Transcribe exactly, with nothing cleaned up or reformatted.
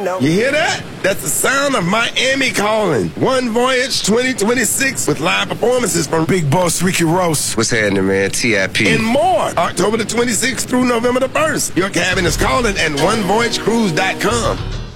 know. You hear that? That's the sound of Miami calling. One Voyage twenty twenty-six with live performances from Big Boss Ricky Ross. What's happening, man? T I P. And more. October the twenty-sixth through November the first. Your cabin is calling at one voyage cruise dot com.